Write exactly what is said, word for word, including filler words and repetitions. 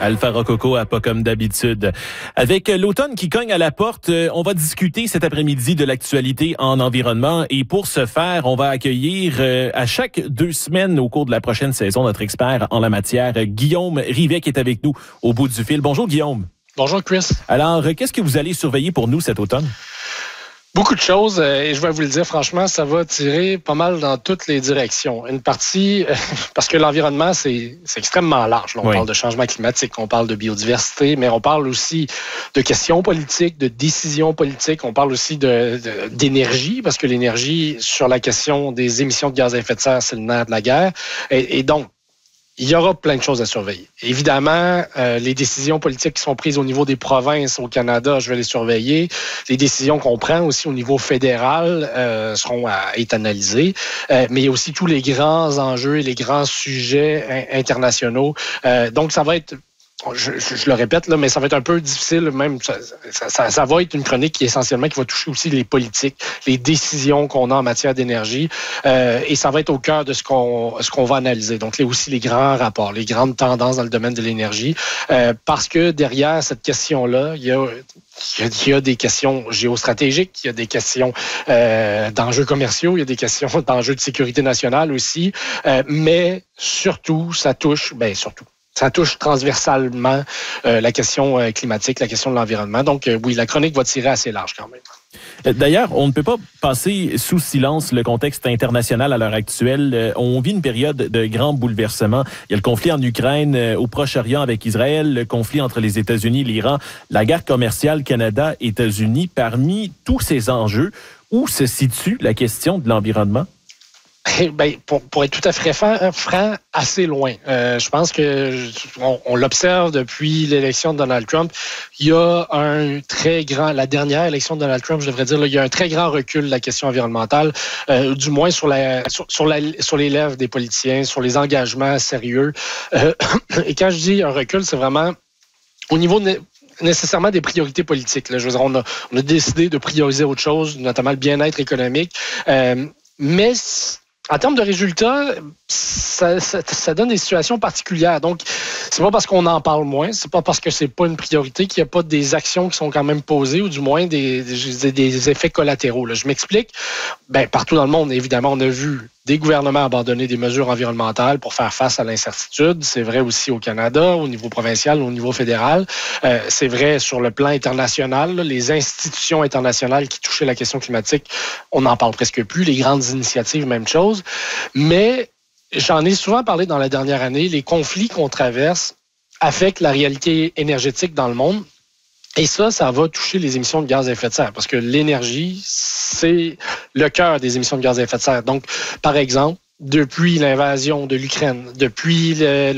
Alpha Rococo à pas comme d'habitude. Avec l'automne qui cogne à la porte, on va discuter cet après-midi de l'actualité en environnement et pour ce faire, on va accueillir à chaque deux semaines au cours de la prochaine saison notre expert en la matière, Guillaume Rivet, qui est avec nous au bout du fil. Bonjour Guillaume. Bonjour Chris. Alors, qu'est-ce que vous allez surveiller pour nous cet automne? Beaucoup de choses, et je vais vous le dire franchement, ça va tirer pas mal dans toutes les directions. Une partie, parce que l'environnement, c'est, c'est extrêmement large. Là, on oui. parle de changement climatique, on parle de biodiversité, mais on parle aussi de questions politiques, de décisions politiques. On parle aussi de, de, d'énergie, parce que l'énergie, sur la question des émissions de gaz à effet de serre, c'est le nerf de la guerre. Et, et donc, il y aura plein de choses à surveiller. Évidemment, euh, les décisions politiques qui sont prises au niveau des provinces au Canada, je vais les surveiller. Les décisions qu'on prend aussi au niveau fédéral euh, seront à être analysées. Euh, mais il y a aussi tous les grands enjeux et les grands sujets internationaux. Euh, donc, ça va être... Je, je, je le répète, là, mais ça va être un peu difficile, même ça, ça, ça, ça va être une chronique qui essentiellement qui va toucher aussi les politiques, les décisions qu'on a en matière d'énergie, euh, et ça va être au cœur de ce qu'on ce qu'on va analyser. Donc, là aussi les grands rapports, les grandes tendances dans le domaine de l'énergie, euh, parce que derrière cette question-là, il y a Il y a des questions géostratégiques, il y a des questions euh, d'enjeux commerciaux, il y a des questions d'enjeux de sécurité nationale aussi, euh, mais surtout, ça touche, ben surtout, ça touche transversalement euh, la question euh, climatique, la question de l'environnement. Donc euh, oui, la chronique va tirer assez large quand même. D'ailleurs, on ne peut pas passer sous silence le contexte international à l'heure actuelle. On vit une période de grands bouleversements. Il y a le conflit en Ukraine, au Proche-Orient avec Israël, le conflit entre les États-Unis et l'Iran, la guerre commerciale Canada-États-Unis. Parmi tous ces enjeux, où se situe la question de l'environnement? Ben, pour, pour être tout à fait franc, franc assez loin. Euh, je pense que on, on l'observe depuis l'élection de Donald Trump. Il y a un très grand, la dernière élection de Donald Trump, je devrais dire, là, il y a un très grand recul de la question environnementale, euh, du moins sur, la, sur, sur, la, sur les lèvres des politiciens, sur les engagements sérieux. Euh, et quand je dis un recul, c'est vraiment au niveau de, nécessairement des priorités politiques. Là. Je veux dire, on a, on a décidé de prioriser autre chose, notamment le bien-être économique. Euh, mais en termes de résultats, ça, ça, ça donne des situations particulières. Donc, c'est pas parce qu'on en parle moins, c'est pas parce que c'est pas une priorité qu'il n'y a pas des actions qui sont quand même posées, ou du moins des, des, des effets collatéraux. Là. Je m'explique. Ben, partout dans le monde, évidemment, on a vu des gouvernements abandonner des mesures environnementales pour faire face à l'incertitude. C'est vrai aussi au Canada, au niveau provincial, au niveau fédéral. Euh, c'est vrai sur le plan international. Là, les institutions internationales qui touchaient la question climatique, on n'en parle presque plus. Les grandes initiatives, même chose. Mais j'en ai souvent parlé dans la dernière année. Les conflits qu'on traverse affectent la réalité énergétique dans le monde. Et ça, ça va toucher les émissions de gaz à effet de serre parce que l'énergie, c'est le cœur des émissions de gaz à effet de serre. Donc, par exemple, depuis l'invasion de l'Ukraine, depuis le